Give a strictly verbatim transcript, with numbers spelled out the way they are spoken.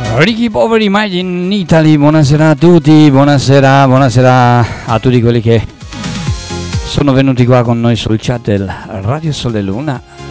Ricky Poveri, Made in Italy. Buonasera a tutti, buonasera, buonasera a tutti quelli che sono venuti qua con noi sul chat del Radio Sole Luna.